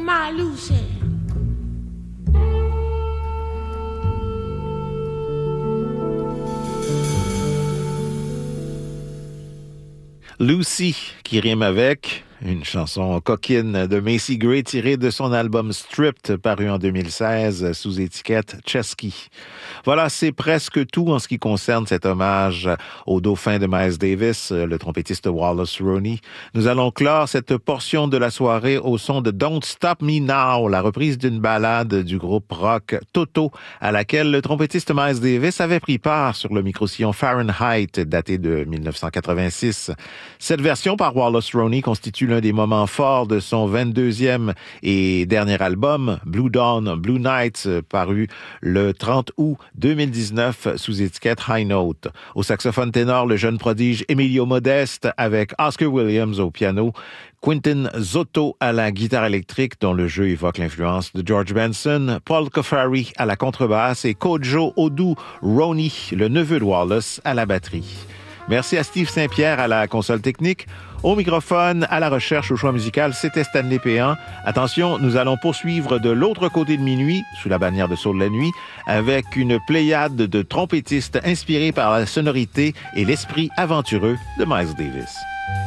my Lucy. Lucy, qui rime avec une chanson coquine de Macy Gray tirée de son album Stripped, paru en 2016 sous étiquette Chesky. Voilà, c'est presque tout en ce qui concerne cet hommage au dauphin de Miles Davis, le trompettiste Wallace Roney. Nous allons clore cette portion de la soirée au son de Don't Stop Me Now, la reprise d'une ballade du groupe rock Toto, à laquelle le trompettiste Miles Davis avait pris part sur le micro-sillon Fahrenheit, daté de 1986. Cette version par Wallace Roney constitue l'un des moments forts de son 22e et dernier album, Blue Dawn, Blue Nights, paru le 30 août 2019 sous étiquette High Note. Au saxophone ténor, le jeune prodige Emilio Modeste avec Oscar Williams au piano, Quentin Zotto à la guitare électrique dont le jeu évoque l'influence de George Benson, Paul Cofari à la contrebasse et Kojo Odu Roney, le neveu de Wallace, à la batterie. Merci à Steve Saint-Pierre à la console technique. Au microphone, à la recherche, au choix musical, c'était Stanley Péan. Attention, nous allons poursuivre de l'autre côté de minuit, sous la bannière de Saut de la nuit, avec une pléiade de trompettistes inspirés par la sonorité et l'esprit aventureux de Miles Davis.